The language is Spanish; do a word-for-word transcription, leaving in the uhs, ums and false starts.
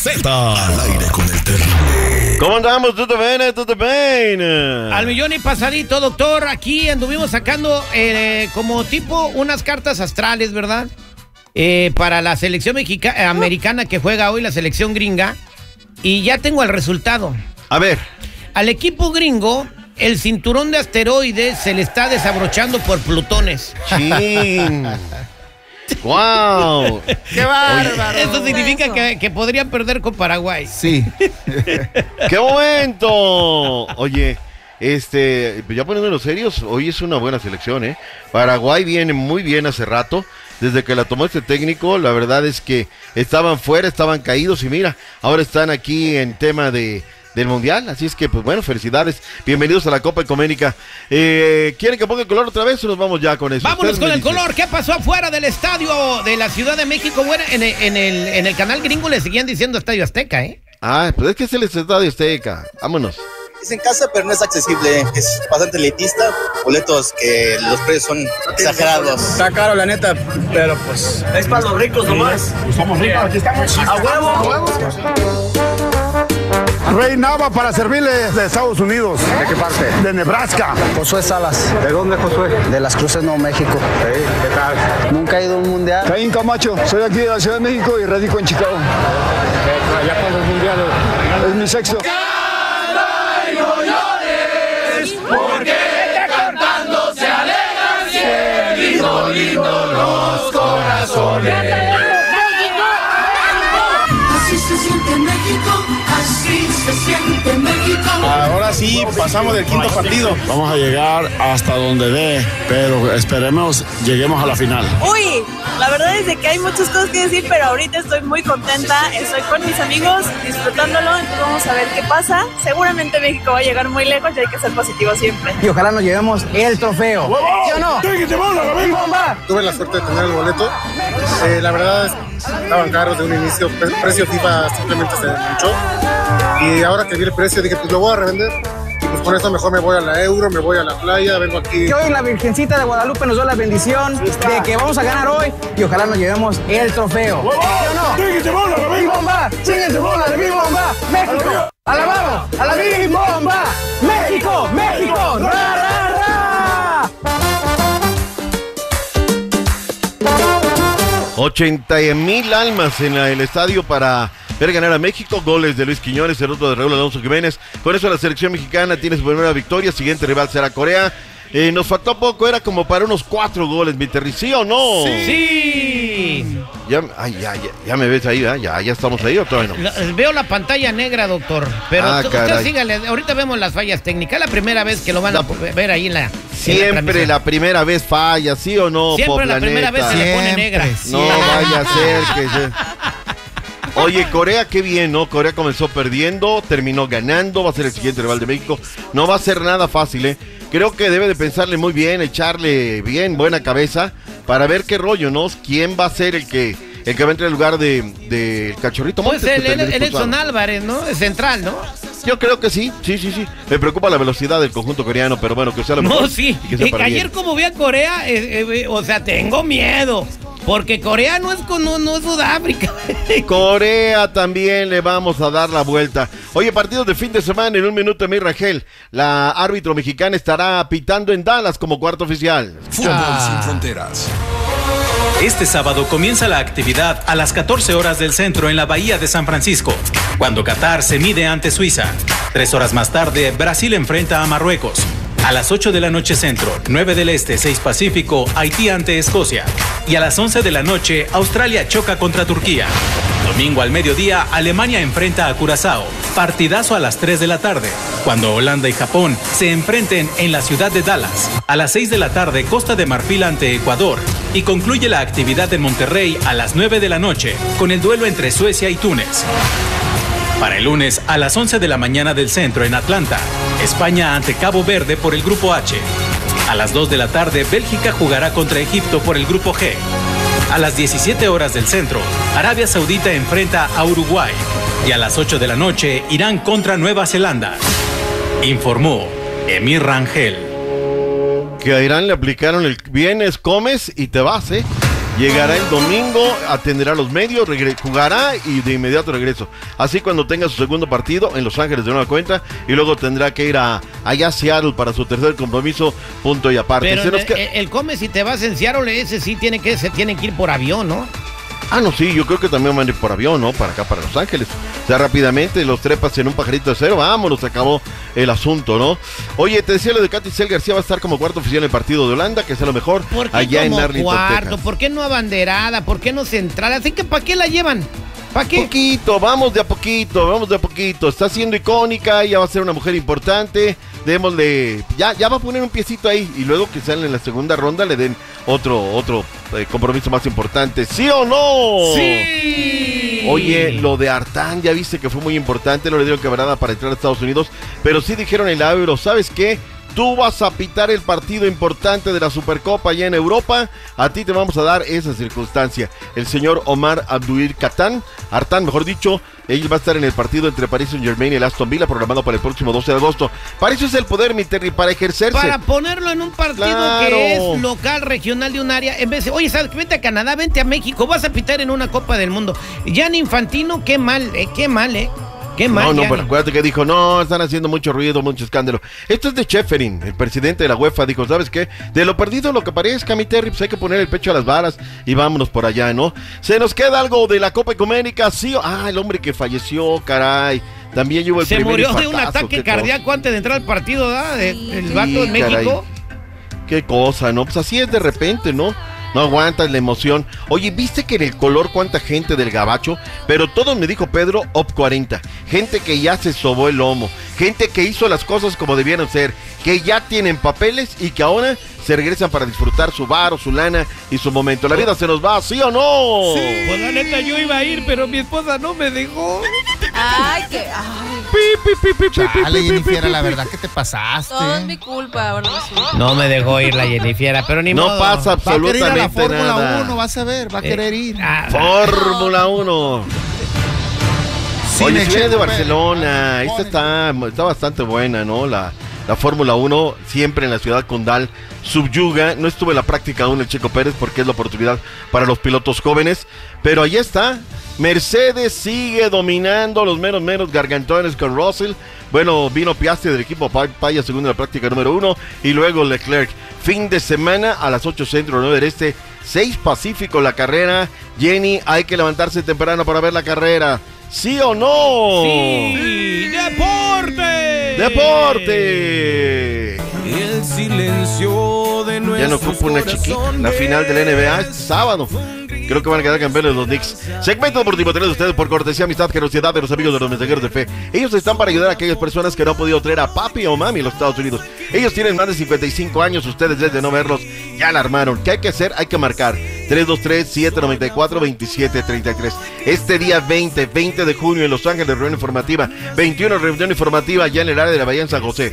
Z. Al aire con el terrible. ¿Cómo andamos? ¿Todo bien? ¿Todo bien? Al millón y pasadito, doctor. Aquí anduvimos sacando eh, como tipo unas cartas astrales, ¿verdad? Eh, para la selección mexica eh, americana que juega hoy, la selección gringa. Y ya tengo el resultado. A ver. Al equipo gringo, el cinturón de asteroides se le está desabrochando por plutones. ¡Chin! ¡Wow! ¡Qué bárbaro! Eso significa que, que podrían perder con Paraguay. Sí. ¡Qué momento! Oye, este, ya poniéndonos serios, hoy es una buena selección, ¿eh? Paraguay viene muy bien hace rato. Desde que la tomó este técnico, la verdad es que estaban fuera, estaban caídos y mira, ahora están aquí en tema de... del Mundial, así es que, pues bueno, felicidades, bienvenidos a la Copa Ecuménica. Eh, ¿Quieren que ponga el color otra vez o nos vamos ya con eso? Vámonos con el color. ¿Qué pasó afuera del estadio de la Ciudad de México? Bueno, en el, en el, en el canal gringo le seguían diciendo Estadio Azteca, ¿eh? Ah, pues es que es el Estadio Azteca, vámonos. Es en casa, pero no es accesible, es bastante elitista, boletos que los precios son exagerados. Está caro, la neta, pero pues... Es para los ricos nomás. Pues somos ricos, aquí estamos. ¡A huevo! ¡A huevo! Rey Nava para servirles de Estados Unidos. ¿De qué parte? De Nebraska. Josué Salas. ¿De dónde, Josué? De Las Cruces, Nuevo México. Sí, ¿qué tal? Nunca he ido a un mundial. Caín Camacho, soy aquí de la Ciudad de México y radico en Chicago. ¿Ya cuántos mundiales? Es mi sexto. Porque cantando se alegran siempre, lindo, lindo los corazones. Así se siente México, así se siente México. Ahora sí, pasamos del quinto partido. Vamos a llegar hasta donde dé, pero esperemos lleguemos a la final. Uy, la verdad es de que hay muchas cosas que decir, pero ahorita estoy muy contenta, estoy con mis amigos, disfrutándolo, entonces vamos a ver qué pasa. Seguramente México va a llegar muy lejos y hay que ser positivo siempre. Y ojalá nos llevemos el trofeo. ¿Sí o no? Tuve la suerte de tener el boleto. Eh, la verdad, estaban caros de un inicio, precio FIFA simplemente se hinchó. Y ahora que vi el precio dije, pues lo voy a revender. Y pues con eso mejor me voy a la Euro, me voy a la playa, vengo aquí. Que hoy la Virgencita de Guadalupe nos dio la bendición de que vamos a ganar hoy y ojalá nos llevemos el trofeo. ¿Sí o no? ¡Big Bomba! ¡Síguense bola de Big Bomba! ¡México! ¡Alabamos! ¡A la Big Bomba! ¡México! ¡México! ¡Ra, ra, ra! ochenta mil almas en la, el estadio para ver ganar a México. Goles de Luis Quiñones, el otro de Raúl Alonso Jiménez. Con eso la selección mexicana tiene su primera victoria. Siguiente rival será Corea. Eh, nos faltó poco, era como para unos cuatro goles, mi Terry, ¿sí o no? Sí. Ya, ay, ya, ya, ya me ves ahí, ¿eh? ya, ya estamos ahí o todavía no. La, veo la pantalla negra, doctor. Pero ah, usted sígale, ahorita vemos las fallas técnicas. La primera vez que lo van a la, ver ahí en la. Siempre en la, la primera vez falla, ¿sí o no? Siempre la primera vez se siempre, le pone negra. No vaya a ser que se... Oye, Corea, qué bien, ¿no? Corea comenzó perdiendo, terminó ganando, va a ser el siguiente rival de México. No va a ser nada fácil, ¿eh? Creo que debe de pensarle muy bien, echarle bien, buena cabeza, para ver qué rollo, ¿no? ¿Quién va a ser el que el que va a entrar en lugar de, de Cachorrito Montes? Pues el, el, el Edson Edson Álvarez, ¿no? Es central, ¿no? Yo creo que sí, sí, sí, sí. Me preocupa la velocidad del conjunto coreano, pero bueno, que sea lo mejor. No, sí. Y que sea eh, para ayer bien. como vi a Corea, eh, eh, o sea, tengo miedo. Porque Corea no es, con, no, no es Sudáfrica. Corea también le vamos a dar la vuelta. Oye, partidos de fin de semana en un minuto, mi Rangel. La árbitro mexicana estará pitando en Dallas como cuarto oficial. Fútbol ah. sin fronteras. Este sábado comienza la actividad a las catorce horas del centro en la Bahía de San Francisco, cuando Qatar se mide ante Suiza. Tres horas más tarde, Brasil enfrenta a Marruecos. A las ocho de la noche centro, nueve del este, seis pacífico, Haití ante Escocia. Y a las once de la noche, Australia choca contra Turquía. Domingo al mediodía, Alemania enfrenta a Curazao. Partidazo a las tres de la tarde, cuando Holanda y Japón se enfrenten en la ciudad de Dallas. A las seis de la tarde, Costa de Marfil ante Ecuador. Y concluye la actividad en Monterrey a las nueve de la noche, con el duelo entre Suecia y Túnez. Para el lunes, a las once de la mañana del centro en Atlanta, España ante Cabo Verde por el Grupo H. A las dos de la tarde, Bélgica jugará contra Egipto por el Grupo G. A las diecisiete horas del centro, Arabia Saudita enfrenta a Uruguay. Y a las ocho de la noche, Irán contra Nueva Zelanda. Informó Emir Rangel. Que a Irán le aplicaron el vienes, comes y te vas, ¿eh? Llegará el domingo, atenderá a los medios, regre- jugará y de inmediato regreso. Así cuando tenga su segundo partido en Los Ángeles de nueva cuenta y luego tendrá que ir a allá a Seattle para su tercer compromiso, punto y aparte. Pero Se nos el, queda- el, el come si te vas en Seattle, ese sí tiene que, se tiene que ir por avión, ¿no? Ah, no, sí, yo creo que también van a ir por avión, ¿no? Para acá, para Los Ángeles. O sea, rápidamente los trepas en un pajarito de cero, vámonos, se acabó el asunto, ¿no? Oye, te decía lo de Katy Cel García va a estar como cuarto oficial en el partido de Holanda, que sea lo mejor, ¿Por qué allá en como Arlington, cuarto? Texas. ¿Por qué no abanderada? ¿Por qué no central? Así que ¿para qué la llevan? ¿Para qué? Poquito, vamos de a poquito, vamos de a poquito. Está siendo icónica, ya va a ser una mujer importante. Démosle, ya, ya va a poner un piecito ahí y luego que salen en la segunda ronda le den otro, otro eh, compromiso más importante. ¿Sí o no? ¡Sí! Oye, lo de Artán, ya viste que fue muy importante, no le dieron quebrada para entrar a Estados Unidos, pero sí dijeron en la Euro, ¿sabes qué? Tú vas a pitar el partido importante de la Supercopa allá en Europa, a ti te vamos a dar esa circunstancia. El señor Omar Abdul Katan, Artán, mejor dicho, él va a estar en el partido entre Paris Saint-Germain y el Aston Villa, programado para el próximo doce de agosto. Para eso es el poder, mi Terry, para ejercerse. Para ponerlo en un partido Claro. que es local, regional de un área, en vez de, oye, ¿sabes qué? Vente a Canadá, vente a México, vas a pitar en una Copa del Mundo. Gianni Infantino, qué mal, eh, qué mal, eh. Qué mal, No, no, Gianni. pero acuérdate que dijo, no, están haciendo mucho ruido, mucho escándalo. Esto es de Schäferin, el presidente de la UEFA, dijo, ¿sabes qué? De lo perdido lo que parezca, mi Terry, pues hay que poner el pecho a las varas y vámonos por allá, ¿no? Se nos queda algo de la Copa Ecuménica, sí. Ah, el hombre que falleció, caray. También hubo el Se primer murió de un infartazo, ataque qué cardíaco antes de entrar al partido, ¿verdad? De- cosa. el vato Sí, en México. caray. Qué cosa, ¿no? Pues así es de repente, ¿no? No aguantas la emoción. Oye, ¿viste que en el color cuánta gente del gabacho? Pero todo me dijo Pedro, O P cuarenta. Gente que ya se sobó el lomo. Gente que hizo las cosas como debieron ser. Que ya tienen papeles y que ahora se regresan para disfrutar su bar o su lana y su momento. La vida se nos va, ¿sí o no? Sí. Pues la neta yo iba a ir, pero mi esposa no me dejó. Ay, que. Ay, Chale, Jennifer, la verdad que te pasaste. todo es mi culpa, ahora resulta. No me dejó ir la Jennifer, pero ni No modo. pasa Va a querer ir a la absolutamente Fórmula nada. uno, vas a ver, va a Eh, querer ir. ah, Fórmula uno. Sí, Oye, me si viene eché de un Barcelona, esta está, está bastante buena, ¿no? La, la Fórmula uno, siempre en la ciudad condal, subyuga. No estuve en la práctica aún el Checo Pérez porque es la oportunidad para los pilotos jóvenes, pero ahí está. Mercedes sigue dominando los menos menos gargantones con Russell. Bueno, vino Piastri del equipo Paya, segundo en la práctica número uno, y luego Leclerc. Fin de semana a las ocho centro, nueve del este, seis pacífico la carrera. Jenny, hay que levantarse temprano para ver la carrera. ¿Sí o no? ¡Sí! ¡Deporte! ¡Deporte! El silencio de Ya no ocupa una chiquita. La final del N B A este sábado. Creo que van a quedar campeones los Knicks. Segmento deportivo traído a ustedes por cortesía, amistad, generosidad de los amigos de los mensajeros de fe. Ellos están para ayudar a aquellas personas que no han podido traer a papi o mami a los Estados Unidos. Ellos tienen más de cincuenta y cinco años. Ustedes, desde no verlos, ya la armaron. ¿Qué hay que hacer? Hay que marcar tres dos tres, siete nueve cuatro, dos siete tres tres. Este día veinte, veinte de junio en Los Ángeles, reunión informativa. veintiuno, reunión informativa ya en el área de la Bahía en San José.